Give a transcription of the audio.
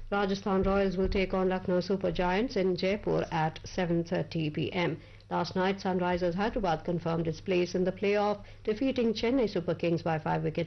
Rajasthan Royals will take on Lucknow Super Giants in Jaipur at 7:30 p.m. Last night, Sunrisers Hyderabad confirmed its place in the playoff, defeating Chennai Super Kings by 5 wickets.